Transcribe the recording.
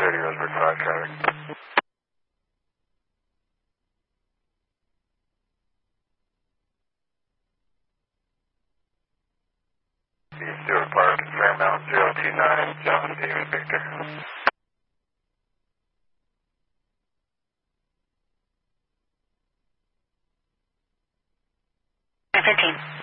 30 Roseburg 5 traffic. Stewart Park, Fairmount 029, John David Victor. 15.